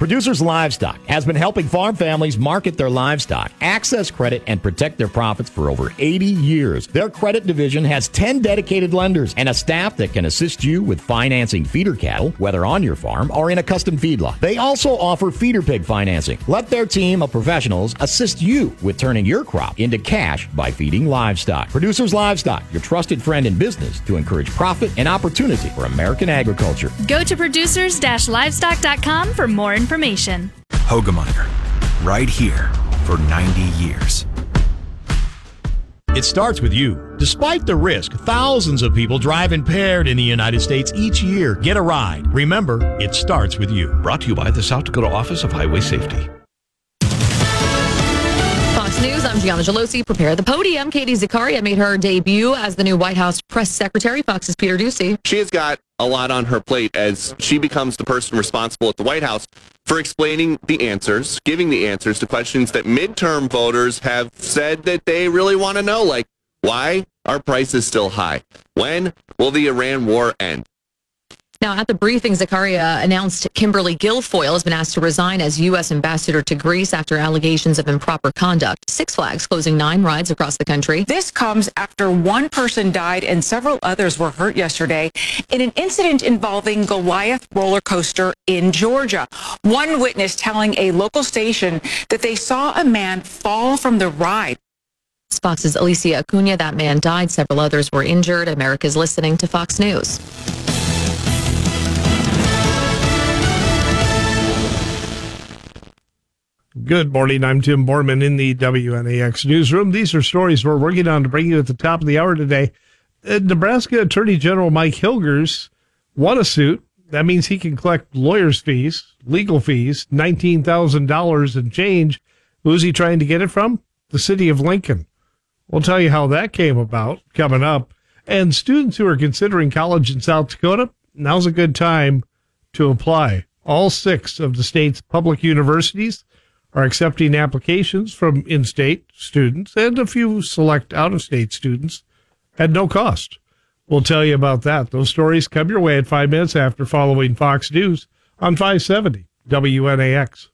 Producers Livestock has been helping farm families market their livestock, access credit, and protect their profits for over 80 years. Their credit division has 10 dedicated lenders and a staff that can assist you with financing feeder cattle, whether on your farm or in a custom feedlot. They also offer feeder pig financing. Let their team of professionals assist you with turning your crop into cash by feeding livestock. Producers Livestock, your trusted friend in business to encourage profit and opportunity for American agriculture. Go to producers-livestock.com for more information. Hoegemeyer, right here for 90 years. It starts with you. Despite the risk, thousands of people drive impaired in the United States each year. Get a ride. Remember, it starts with you. Brought to you by the South Dakota Office of Highway Safety. Fox News, I'm Gianna Gelosi. Prepare the podium. Katie Zakaria made her debut as the new White House press secretary. Fox's Peter Ducey. She has got a lot on her plate as she becomes the person responsible at the White House for explaining the answers, giving the answers to questions that midterm voters have said that they really want to know, like, why are prices still high? When will the Iran war end? Now, at the briefing, Zakaria announced Kimberly Guilfoyle has been asked to resign as U.S. ambassador to Greece after allegations of improper conduct. Six Flags closing 9 rides across the country. This comes after one person died and several others were hurt yesterday in an incident involving Goliath roller coaster in Georgia. One witness telling a local station that they saw a man fall from the ride. Fox's Alicia Acuna, that man died. Several others were injured. America's listening to Fox News. Good morning. I'm Tim Borman in the WNAX newsroom. These are stories we're working on to bring you at the top of the hour today. Nebraska Attorney General Mike Hilgers won a suit. That means he can collect lawyers' fees, legal fees, $19,000 and change. Who's he trying to get it from? The city of Lincoln. We'll tell you how that came about coming up. And students who are considering college in South Dakota, now's a good time to apply. All 6 of the state's public universities are accepting applications from in-state students and a few select out-of-state students at no cost. We'll tell you about that. Those stories come your way at 5 minutes after following Fox News on 570 WNAX.